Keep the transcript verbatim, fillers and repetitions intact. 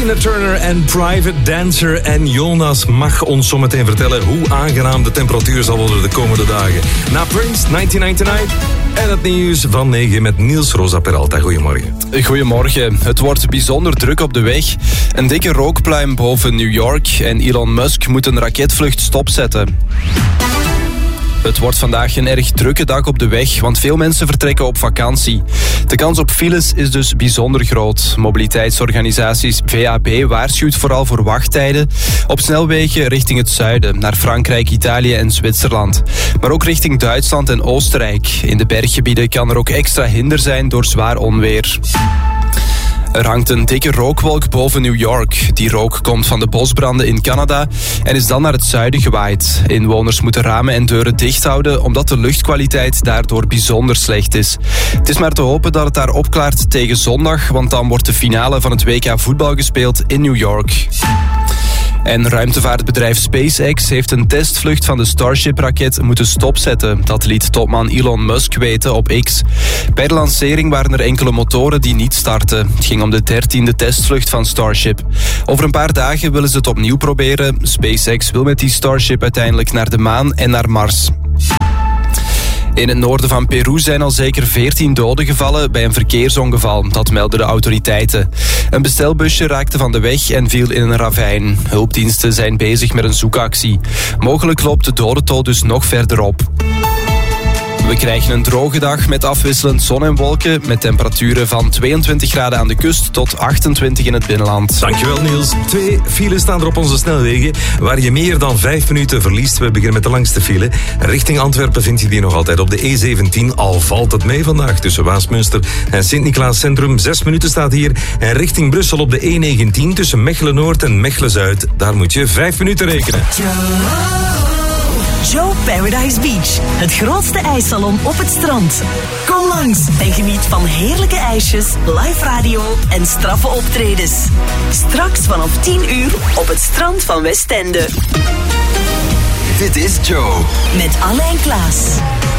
Tina Turner en Private Dancer. En Jonas mag ons zometeen vertellen hoe aangenaam de temperatuur zal worden de komende dagen. Na Prince, negentien negenennegentig en het nieuws van negen met Niels Rosa Peralta. Goedemorgen. Goedemorgen. Het wordt bijzonder druk op de weg. Een dikke rookpluim boven New York en Elon Musk moet een raketvlucht stopzetten. Het wordt vandaag een erg drukke dag op de weg, want veel mensen vertrekken op vakantie. De kans op files is dus bijzonder groot. Mobiliteitsorganisaties V A B waarschuwt vooral voor wachttijden op snelwegen richting het zuiden, naar Frankrijk, Italië en Zwitserland. Maar ook richting Duitsland en Oostenrijk. In de berggebieden kan er ook extra hinder zijn door zwaar onweer. Er hangt een dikke rookwolk boven New York. Die rook komt van de bosbranden in Canada en is dan naar het zuiden gewaaid. Inwoners moeten ramen en deuren dicht houden omdat de luchtkwaliteit daardoor bijzonder slecht is. Het is maar te hopen dat het daar opklaart tegen zondag, want dan wordt de finale van het W K voetbal gespeeld in New York. En ruimtevaartbedrijf SpaceX heeft een testvlucht van de Starship-raket moeten stopzetten. Dat liet topman Elon Musk weten op X. Bij de lancering waren er enkele motoren die niet startten. Het ging om de dertiende testvlucht van Starship. Over een paar dagen willen ze het opnieuw proberen. SpaceX wil met die Starship uiteindelijk naar de maan en naar Mars. In het noorden van Peru zijn al zeker veertien doden gevallen bij een verkeersongeval. Dat melden de autoriteiten. Een bestelbusje raakte van de weg en viel in een ravijn. Hulpdiensten zijn bezig met een zoekactie. Mogelijk loopt de dodental dus nog verder op. We krijgen een droge dag met afwisselend zon en wolken, met temperaturen van tweeëntwintig graden aan de kust tot achtentwintig in het binnenland. Dankjewel Niels. Twee files staan er op onze snelwegen waar je meer dan vijf minuten verliest. We beginnen met de langste file. Richting Antwerpen vind je die nog altijd op de E zeventien. Al valt het mee vandaag tussen Waasmunster en Sint-Niklaas Centrum. Zes minuten staat hier. En richting Brussel op de E negentien tussen Mechelen Noord en Mechelen Zuid. Daar moet je vijf minuten rekenen. Joe Paradise Beach, het grootste ijssalon op het strand. Kom langs en geniet van heerlijke ijsjes, live radio en straffe optredens. Straks vanaf tien uur op het strand van Westende. Dit is Joe. Met Anne en Klaas.